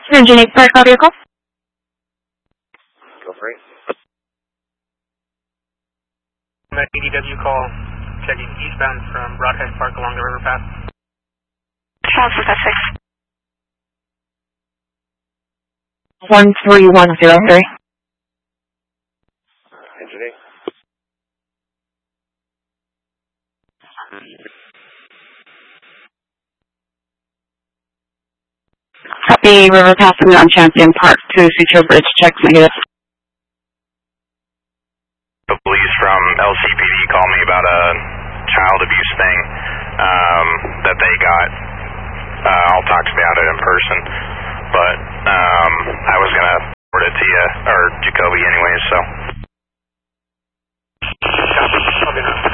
Engine 8, park out vehicle. Go for it. That EDW call, checking eastbound from Broadhead Park along the river path. Charles with S6. 13103. Engine 8. Copy, river passing on Champion Park to Sutro Bridge, check negative. The police from LCPD called me about a child abuse thing that they got. I'll talk about it in person, but I was going to forward it to you, or Jacoby anyways, so. Copy.